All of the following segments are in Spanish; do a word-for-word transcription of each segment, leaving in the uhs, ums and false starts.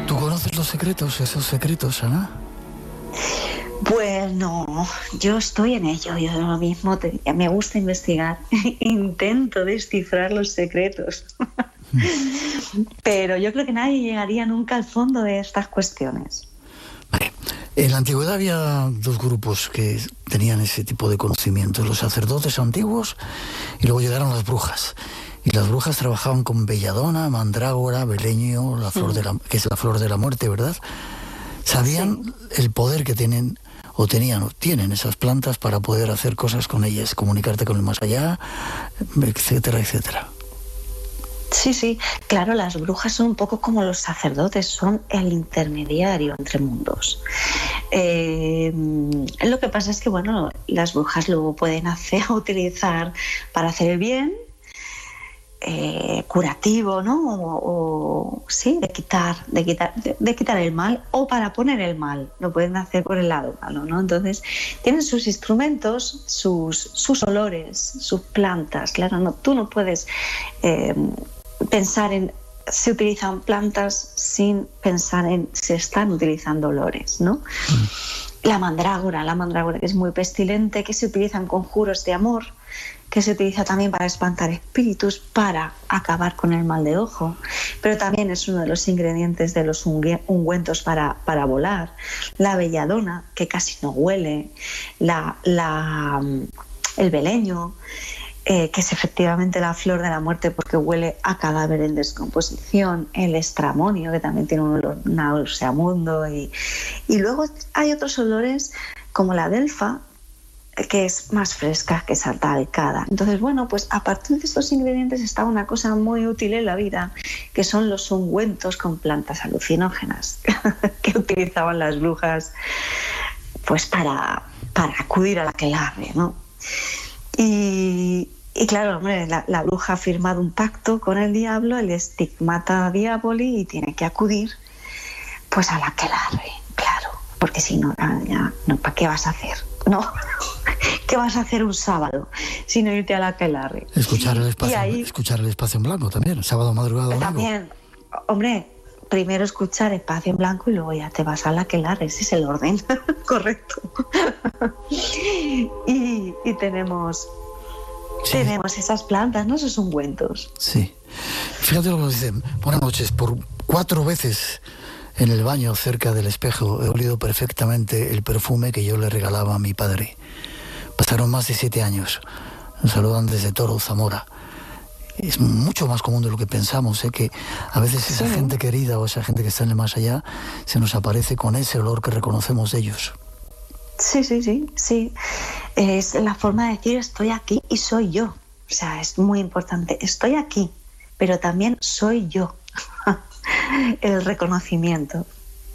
¿Tú conoces los secretos, esos secretos, Ana? Pues no, yo estoy en ello, yo lo mismo te, me gusta investigar, intento descifrar los secretos, pero yo creo que nadie llegaría nunca al fondo de estas cuestiones. Vale. En la antigüedad había dos grupos que tenían ese tipo de conocimientos, los sacerdotes antiguos y luego llegaron las brujas. Y las brujas trabajaban con belladona, mandrágora, beleño, la flor de la, que es la flor de la muerte, ¿verdad? Sabían sí. el poder que tienen, o tenían, o tienen esas plantas para poder hacer cosas con ellas, comunicarte con el más allá, etcétera, etcétera. Sí, sí, claro, las brujas son un poco como los sacerdotes, son el intermediario entre mundos. Eh, lo que pasa es que, bueno, las brujas lo pueden hacer, utilizar para hacer el bien, Eh, curativo, ¿no? O, o sí, de quitar, de quitar, de, de quitar el mal, o para poner el mal, lo pueden hacer por el lado malo, ¿no? Entonces tienen sus instrumentos, sus, sus olores, sus plantas. Claro, no, tú no puedes eh, pensar en se utilizan plantas sin pensar en se están utilizando olores, ¿no? Mm. La mandrágora, la mandrágora que es muy pestilente, que se utilizan conjuros de amor, que se utiliza también para espantar espíritus, para acabar con el mal de ojo, pero también es uno de los ingredientes de los ungüentos para, para volar. La belladona, que casi no huele, la, la, el beleño, eh, que es efectivamente la flor de la muerte porque huele a cadáver en descomposición, el estramonio, que también tiene un olor nauseabundo, y, y luego hay otros olores como la delfa, que es más fresca que esa talcada. Entonces, bueno, pues a partir de estos ingredientes está una cosa muy útil en la vida, que son los ungüentos con plantas alucinógenas que utilizaban las brujas pues para, para acudir a la aquelarre, ¿no? Y, y claro, hombre, la, la bruja ha firmado un pacto con el diablo, el stigmata diaboli, y tiene que acudir pues a la aquelarre, claro, porque si no, ya, no, ¿para qué vas a hacer? No, ¿qué vas a hacer un sábado si no irte a la aquelarre? Escuchar el espacio, ahí, escuchar el espacio en blanco también, sábado, madrugada, domingo. También, hombre, primero escuchar espacio en blanco y luego ya te vas a la aquelarre, ese es el orden correcto. y, y tenemos, sí. tenemos esas plantas, ¿no? Esos ungüentos. Sí. Fíjate lo que nos dicen. Buenas noches, por cuatro veces en el baño cerca del espejo he olido perfectamente el perfume que yo le regalaba a mi padre. Pasaron más de siete años. Nos saludan desde Toro, Zamora. Es mucho más común de lo que pensamos, ¿eh? Que a veces esa sí. gente querida o esa gente que está en el más allá se nos aparece con ese olor que reconocemos de ellos. Sí, sí, sí, sí. Es la forma de decir estoy aquí y soy yo. O sea, es muy importante. Estoy aquí, pero también soy yo. El reconocimiento.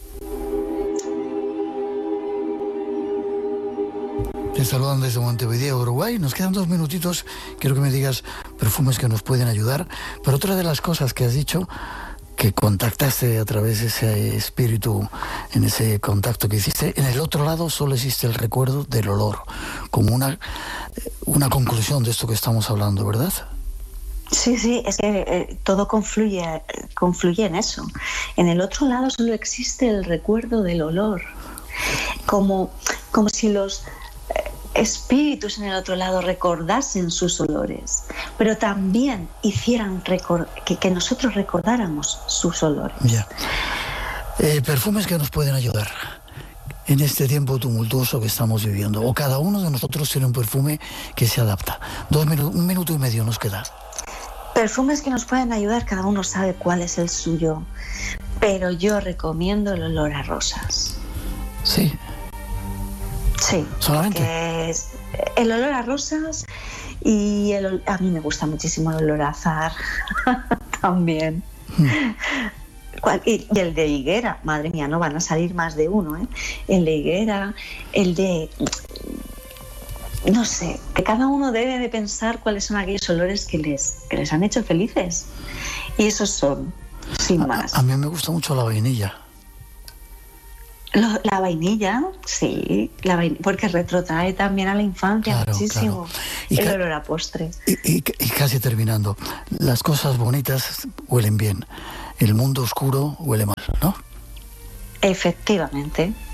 Te saludan desde Montevideo, Uruguay. Nos quedan dos minutitos. Quiero que me digas perfumes que nos pueden ayudar. Pero otra de las cosas que has dicho, que contactaste a través de ese espíritu, en ese contacto que hiciste, en el otro lado solo existe el recuerdo del olor, como una, una conclusión de esto que estamos hablando, ¿verdad? Sí, sí, es que eh, todo confluye, confluye en eso. En el otro lado solo existe el recuerdo del olor, como, como si los eh, espíritus en el otro lado recordasen sus olores, pero también hicieran recor- que, que nosotros recordáramos sus olores. Ya. Eh, perfumes que nos pueden ayudar en este tiempo tumultuoso que estamos viviendo, o cada uno de nosotros tiene un perfume que se adapta. Dos minu- un minuto y medio nos queda. Perfumes que nos pueden ayudar, cada uno sabe cuál es el suyo, pero yo recomiendo el olor a rosas. Sí. Sí. ¿Solamente? Es el olor a rosas y el, a mí me gusta muchísimo el olor a azahar también. Hmm. Y el de higuera, madre mía, no van a salir más de uno, ¿eh? El de higuera, el de... No sé, que cada uno debe de pensar cuáles son aquellos olores que les, que les han hecho felices. Y esos son, sin más. A, a mí me gusta mucho la vainilla. Lo, la vainilla, sí, la vainilla, porque retrotrae también a la infancia, claro, muchísimo. Claro. Y el ca- olor a postre. Y, y, y casi terminando, las cosas bonitas huelen bien, el mundo oscuro huele mal, ¿no? Efectivamente.